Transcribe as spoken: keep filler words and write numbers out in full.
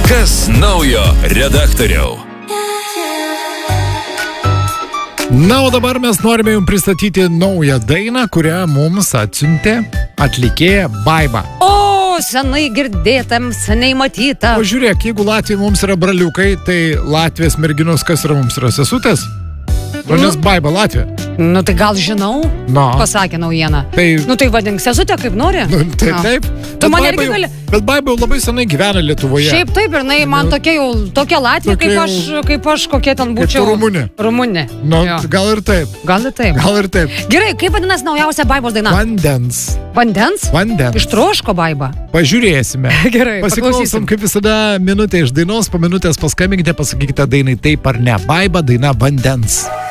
Kas naujo redaktoriau? Na, o dabar mes norime jums pristatyti naują dainą, kurią mums atsiuntė atlikėja Baiba. O, senai girdėtam, seniai matyta. O žiūrėk, jeigu Latvijai mums yra braliukai, tai Latvijos merginos kas yra mums yra sesutės? Nu, nes Baiba Latvija. Nu, tai gal žinau, no. pasakė naujieną. Tai... Nu, tai vadink sesutę, kaip nori. Nu, tai no. Taip. Tu man irgi gali... Bet Baiba jau labai senai gyvena Lietuvoje. Šiaip taip, ir jinai man tokia jau, tokia Latvija, tokia kaip, aš, kaip aš, kokie ten būčiau. Kaip Rumunė. Rumunė. Nu, gal ir taip. Gal ir taip. Gal ir taip. Gerai, kaip vadinasi naujausia Baibos daina? Vandens. Vandens? Vandens. Ištroško Baiba. Pažiūrėsime. Gerai, pasiklausom, kaip visada, minutė iš dainos, po minutės paskambinkite, pasakykite dainai taip ar ne. Baiba, daina Vandens.